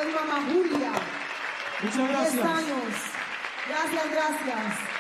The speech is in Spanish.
es Mamá Julia. Muchas gracias. 10 años. Gracias, gracias.